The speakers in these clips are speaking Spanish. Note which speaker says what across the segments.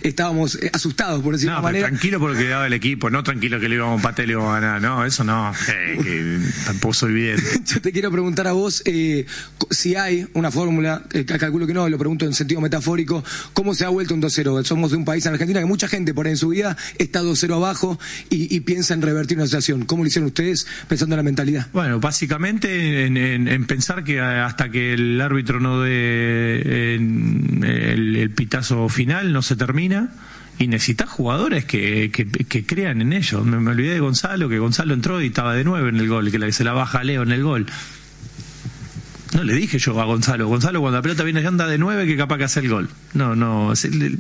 Speaker 1: estábamos asustados, por decirlo de una manera.
Speaker 2: Tranquilo porque quedaba el equipo, no tranquilo que le íbamos a empatar y le íbamos a ganar. No, eso no, que tampoco soy evidente.
Speaker 1: Yo te quiero preguntar a vos, si hay una fórmula, calculo que no, lo pregunto en sentido metafórico, ¿cómo se ha vuelto un 2-0? Somos de un país en Argentina que mucha gente por ahí en su vida está 2-0 abajo y piensa en revertir una situación. ¿Cómo lo hicieron ustedes pensando en la mentalidad?
Speaker 2: Bueno, básicamente en pensar que hasta que el árbitro no dé el pitazo final no se termina. Y necesitas jugadores que crean en ellos. Me olvidé de Gonzalo, que Gonzalo entró y estaba de 9 en el gol, que se la baja a Leo en el gol. No le dije yo a Gonzalo cuando la pelota viene anda de 9 que capaz que hace el gol. No.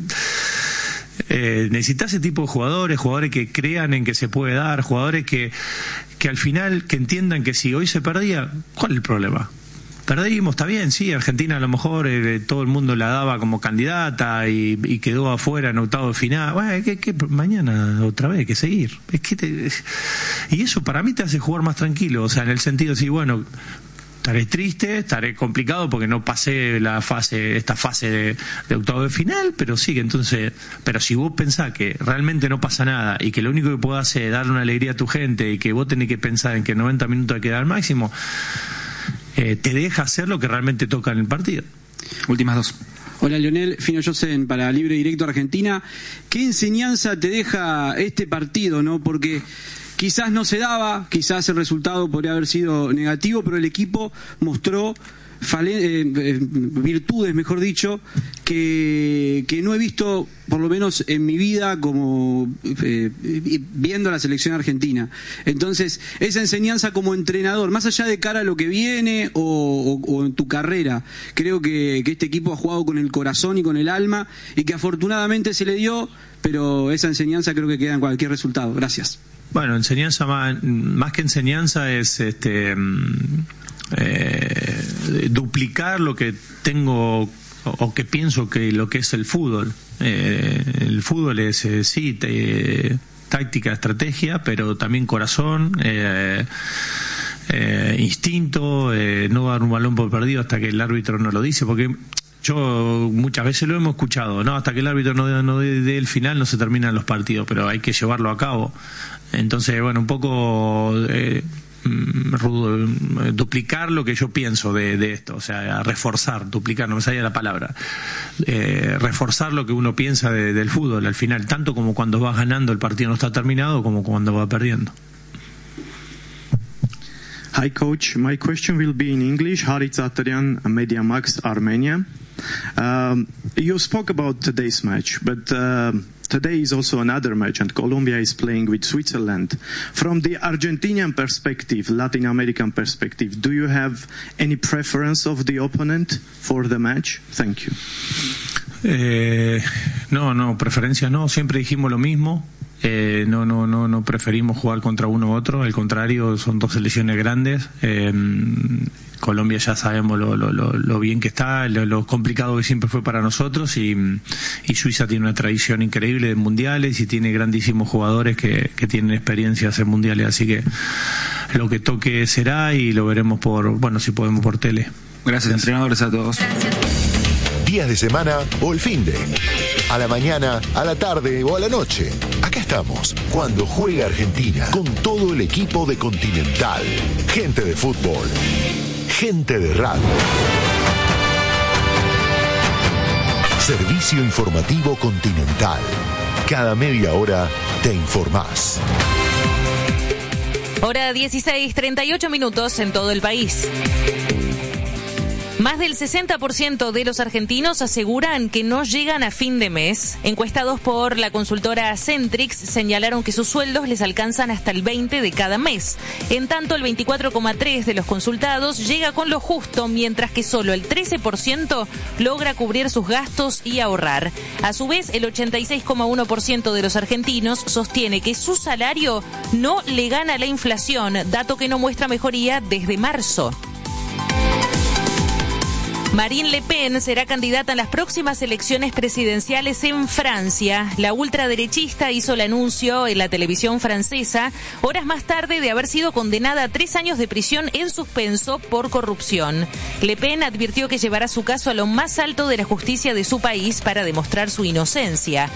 Speaker 2: Necesitas ese tipo de jugadores que crean en que se puede dar, jugadores que al final que entiendan que si hoy se perdía, ¿cuál es el problema? Perdimos, está bien, sí, Argentina a lo mejor todo el mundo la daba como candidata y quedó afuera en octavo de final. Bueno, que mañana otra vez hay que seguir. Y eso para mí te hace jugar más tranquilo, o sea, en el sentido de decir, bueno, estaré triste, estaré complicado porque no pasé esta fase de octavo de final, pero sí, que entonces, pero si vos pensás que realmente no pasa nada y que lo único que podés hacer es darle una alegría a tu gente y que vos tenés que pensar en que 90 minutos hay que dar al máximo, te deja hacer lo que realmente toca en el partido.
Speaker 3: Últimas dos.
Speaker 4: Hola Lionel, Fino Josen para Libre Directo Argentina. ¿Qué enseñanza te deja este partido, no? Porque quizás no se daba, quizás el resultado podría haber sido negativo, pero el equipo mostró virtudes, mejor dicho, que no he visto, por lo menos en mi vida, como viendo la selección argentina. Entonces, esa enseñanza como entrenador, más allá de cara a lo que viene o en tu carrera, creo que este equipo ha jugado con el corazón y con el alma y que afortunadamente se le dio, pero esa enseñanza creo que queda en cualquier resultado. Gracias.
Speaker 2: Bueno, enseñanza más que enseñanza es duplicar lo que tengo o que pienso que lo que es el fútbol. El fútbol es táctica, estrategia, pero también corazón, instinto, no dar un balón por perdido hasta que el árbitro no lo dice, porque yo muchas veces lo hemos escuchado, no, hasta que el árbitro no dé el final no se terminan los partidos, pero hay que llevarlo a cabo. Entonces, bueno, un poco duplicar lo que yo pienso de esto, o sea, reforzar, duplicar, no me salía la palabra, reforzar lo que uno piensa del fútbol al final, tanto como cuando vas ganando el partido no está terminado, como cuando va perdiendo.
Speaker 5: Hi coach, my question will be in English. Harit Zataryan, MediaMax, Armenia. You spoke about today's match, but today is also another match, and Colombia is playing with Switzerland. From the Argentinian perspective, Latin American perspective, do you have any preference of the opponent for the match? Thank you.
Speaker 2: No, preferencia no, siempre dijimos lo mismo. No preferimos jugar contra uno u otro, al contrario, son dos selecciones grandes. Colombia ya sabemos lo bien que está, lo complicado que siempre fue para nosotros, y Suiza tiene una tradición increíble de mundiales y tiene grandísimos jugadores que tienen experiencias en mundiales, así que lo que toque será y lo veremos si podemos por tele.
Speaker 3: Gracias, entrenadores, a todos.
Speaker 6: Días de semana o el finde. A la mañana, a la tarde o a la noche. Acá estamos, cuando juega Argentina, con todo el equipo de Continental. Gente de fútbol, gente de radio. Servicio informativo Continental. Cada media hora te informás.
Speaker 7: Hora 16:38 en todo el país. Más del 60% de los argentinos aseguran que no llegan a fin de mes. Encuestados por la consultora Centrix señalaron que sus sueldos les alcanzan hasta el 20 de cada mes. En tanto, el 24,3% de los consultados llega con lo justo, mientras que solo el 13% logra cubrir sus gastos y ahorrar. A su vez, el 86,1% de los argentinos sostiene que su salario no le gana la inflación, dato que no muestra mejoría desde marzo. Marine Le Pen será candidata en las próximas elecciones presidenciales en Francia. La ultraderechista hizo el anuncio en la televisión francesa horas más tarde de haber sido condenada a 3 años de prisión en suspenso por corrupción. Le Pen advirtió que llevará su caso a lo más alto de la justicia de su país para demostrar su inocencia.